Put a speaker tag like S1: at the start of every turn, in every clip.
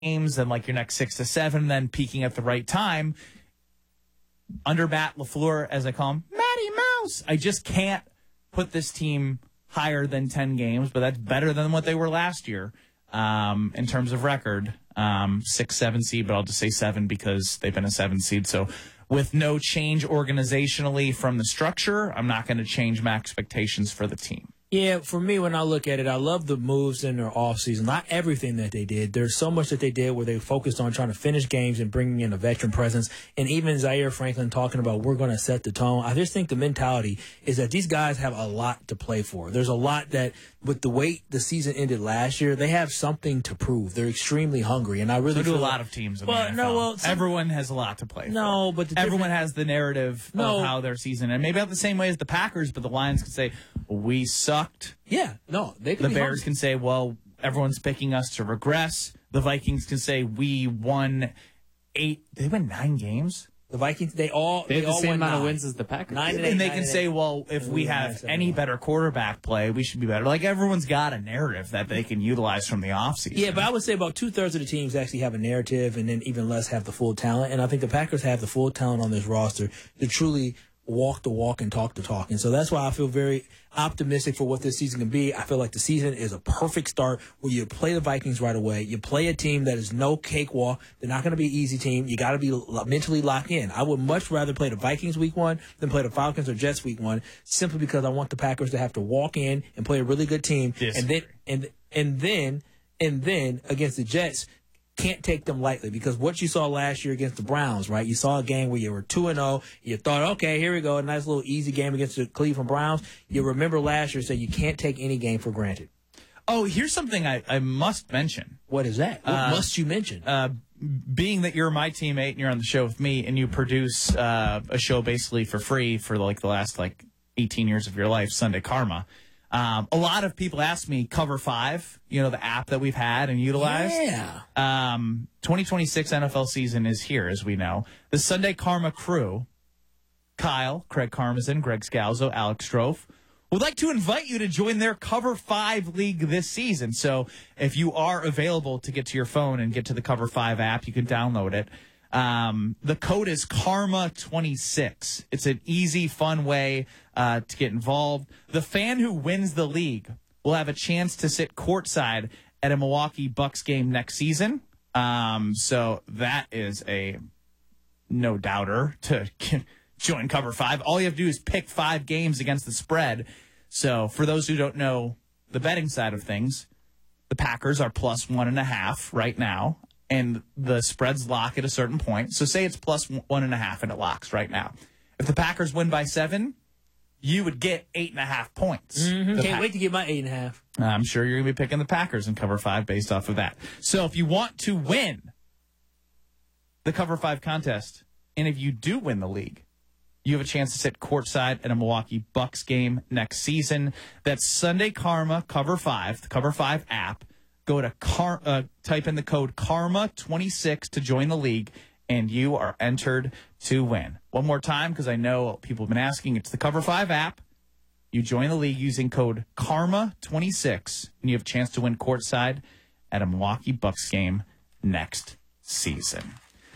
S1: games and like your next 6 to 7, then peaking at the right time. Under Matt LaFleur, as I call him, Matty Mouse. I just can't put this team higher than 10 games, but that's better than what they were last year in terms of record. 6, 7 seed, but I'll just say 7 because they've been a 7 seed. So with no change organizationally from the structure, I'm not going to change my expectations for the team.
S2: Yeah, for me, when I look at it, I love the moves in their offseason. Not everything that they did. There's so much that they did where they focused on trying to finish games and bringing in a veteran presence. And even Zaire Franklin talking about we're going to set the tone. I just think the mentality is that these guys have a lot to play for. There's a lot that, with the way the season ended last year, they have something to prove. They're extremely hungry. And I really
S1: do a lot of teams in the NFL. Everyone has a lot to play for.
S2: But
S1: everyone has the narrative of how their season, and maybe not the same way as the Packers, but the Lions could say, we sucked.
S2: Yeah, they can.
S1: The Bears can say, well, everyone's picking us to regress. The Vikings can say, we won 8. Did they win 9 games?
S2: The Vikings, they have
S3: the same amount of wins as the Packers.
S2: 9 and 8,
S1: and they can say, well, if we have any better quarterback play, we should be better. Like, everyone's got a narrative that they can utilize from the offseason.
S2: Yeah, but I would say about 2/3 of the teams actually have a narrative, and then even less have the full talent. And I think the Packers have the full talent on this roster to truly walk the walk and talk the talk. And so that's why I feel very optimistic for what this season can be. I feel like the season is a perfect start where you play the Vikings right away. You play a team that is no cakewalk. They're not going to be an easy team. You got to be mentally locked in. I would much rather play the Vikings week 1 than play the Falcons or Jets week 1, simply because I want the Packers to have to walk in and play a really good team. And then against the Jets, can't take them lightly, because what you saw last year against the Browns, right? You saw a game where you were 2-0. You thought, okay, here we go, a nice little easy game against the Cleveland Browns. You remember last year, so you can't take any game for granted.
S1: Oh, here's something I must mention.
S2: What is that? What must you mention?
S1: Being that you're my teammate and you're on the show with me, and you produce a show basically for free for like the last 18 years of your life, Sunday Karma. A lot of people ask me Cover 5, the app that we've had and utilized.
S2: Yeah.
S1: 2026 NFL season is here, as we know. The Sunday Karma crew, Kyle, Craig Karmazin, Greg Scalzo, Alex Strofe, would like to invite you to join their Cover 5 league this season. So if you are available to get to your phone and get to the Cover 5 app, you can download it. The code is Karma26. It's an easy, fun way to get involved. The fan who wins the league will have a chance to sit courtside at a Milwaukee Bucks game next season. So that is a no-doubter to join Cover 5. All you have to do is pick 5 games against the spread. So for those who don't know the betting side of things, the Packers are plus 1.5 right now. And the spreads lock at a certain point. So say it's plus 1.5 and it locks right now. If the Packers win by 7, you would get 8.5 points.
S2: Can't wait to get my 8.5.
S1: I'm sure you're going to be picking the Packers in Cover 5 based off of that. So if you want to win the Cover 5 contest, and if you do win the league, you have a chance to sit courtside at a Milwaukee Bucks game next season. That's Sunday Karma Cover 5, the Cover 5 app. Go to type in the code Karma26 to join the league, and you are entered to win. One more time, because I know people have been asking. It's the Cover 5 app. You join the league using code Karma26, and you have a chance to win courtside at a Milwaukee Bucks game next season.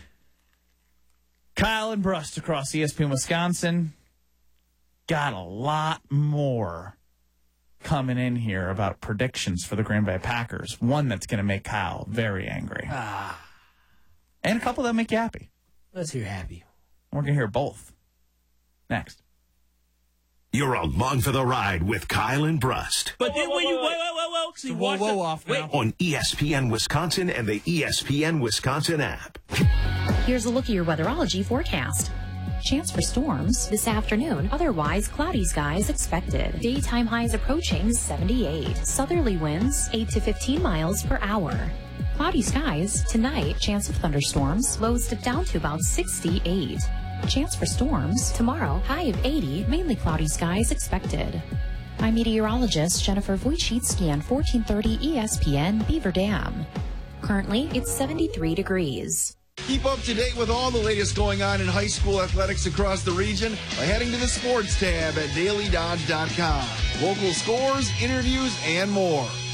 S1: Kyle and Brust across ESPN Wisconsin got a lot more coming in here about predictions for the Green Bay Packers. One that's going to make Kyle very angry. And a couple that make you happy.
S2: Let's hear happy.
S1: We're going to hear both next.
S4: You're along for the ride with Kyle and Brust.
S2: But then when you
S1: whoa off now.
S4: On ESPN Wisconsin and the ESPN Wisconsin app.
S5: Here's a look at your weatherology forecast. Chance for storms this afternoon. Otherwise, cloudy skies expected. Daytime highs approaching 78. Southerly winds 8 to 15 miles per hour. Cloudy skies tonight. Chance of thunderstorms. Lows dip down to about 68. Chance for storms tomorrow. High of 80. Mainly cloudy skies expected. I'm meteorologist Jennifer Wojcicki on 1430 ESPN Beaver Dam. Currently, it's 73 degrees.
S6: Keep up to date with all the latest going on in high school athletics across the region by heading to the sports tab at dailydodge.com. Local scores, interviews, and more.